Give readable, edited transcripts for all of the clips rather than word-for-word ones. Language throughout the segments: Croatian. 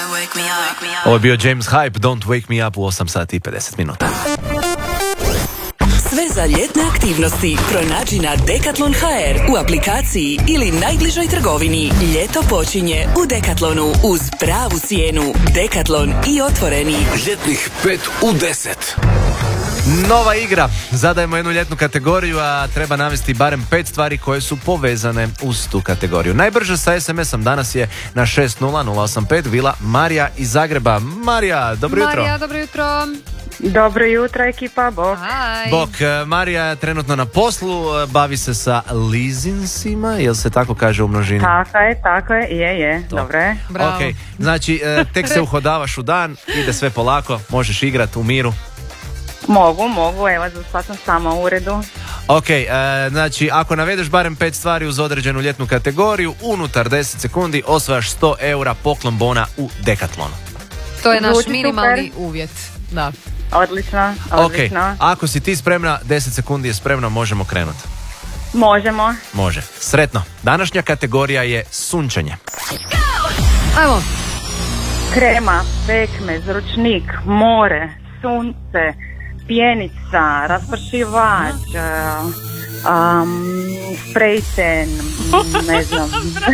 Ovo je bio James Hype, Don't Wake Me Up u 8 sati i 50 minuta. Sve za ljetne aktivnosti pronađi na Decathlon.hr, u aplikaciji ili najbližoj trgovini. Ljeto počinje u Decathlonu uz pravu cijenu. Decathlon i otvoreni. Ljetnih 5 u 10. Nova igra. Zadajemo jednu ljetnu kategoriju, a treba navesti barem 5 stvari koje su povezane uz tu kategoriju. Najbrže sa SMS-om danas je na 60085 bila Marija iz Zagreba. Marija, dobro jutro. Marija, dobro jutro. Dobro jutro, ekipa, bok. Hi. Bok, Marija je trenutno na poslu, bavi se sa lizinsima, jel se tako kaže u množini? Tako je, je, dobro je. Bravo. Ok, znači tek se uhodavaš u dan, ide sve polako, možeš igrati u miru. Mogu, evo, sad sam sama u uredu. Ok, znači ako navedeš barem 5 stvari uz određenu ljetnu kategoriju, unutar 10 sekundi osvajaš 100 eura poklon bona u Decathlonu. To je naš Zvuči minimalni super. uvjet. Da. Odlično. Ok, ako si ti spremna, 10 sekundi je spremno, možemo krenuti. Možemo. Može. Sretno. Današnja kategorija je sunčanje. Ajmo. Krema, pekmez, ručnik, more, sunce, pjenica, raspršivač, sprejten, ne znam.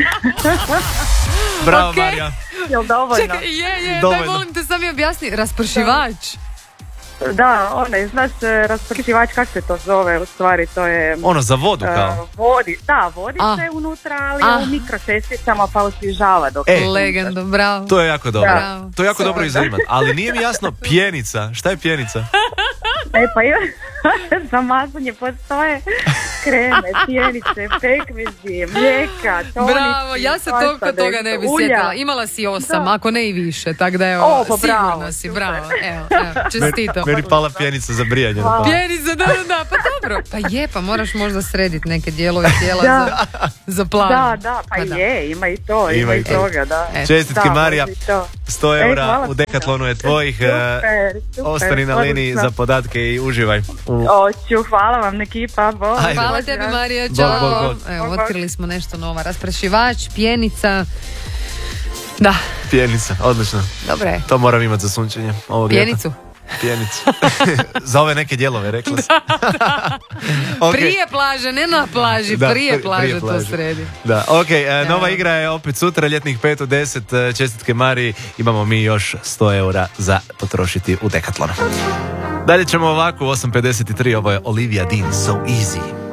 Bravo, Ok. Marija. Jel dovoljno? Čekaj, je, Dovoljno. daj molim te, sam mi objasni. Raspršivač. Da, znaš raspršivač, kako se to zove, u stvari to je... Ono za vodu kao. Vodica je unutra, ali je u mikročesticama pa osvježava dok... Legendo, bravo. To je jako dobro. Bravo. To je jako dobro izrimat. Ali nije mi jasno pjenica. Šta je pjenica? Pa za mazanje postoje kreme, pjenice, pekmezi, mlijeka, tonici. Bravo, ja se toga ne bi ulja. sjetila. Imala si 8, ako ne i više, tako da evo, pa bravo, sigurno si, super. bravo. Evo, čestito. Meni pala pjenica za brijanje. Pjenica, da, pa dobro. Pa moraš možda srediti neke dijelove tijela za plan. Da, pa je, ima i to, ima i toga, da. Čestitke, Marija. može i to. 100 eura hvala u Decathlonu je tvojih. Super, Ostani na liniji odlično. za podatke i uživaj. Hoću, hvala vam ekipa, bok. Ajde. Hvala tebi, Marija, Bog, čao. bog, bog. Evo, otkrili smo nešto novo. Rasprašivač, pjenica. Da, Pjenica, odlično. dobro je. To moram imati za sunčanje ovog ljeta. Pjenicu. Pjenicu. Za ove neke dijelove, rekla si. Ok. Prije plaže, ne na plaži, Da, prije prije plaže to plaže. sredi. Da, ok, nova igra je opet sutra, ljetnih 5 u 10, čestitke Mariji, imamo mi još 100 eura za potrošiti u Decathlonu. Dalje ćemo ovako u 8.53, ovo je Olivia Dean, So Easy.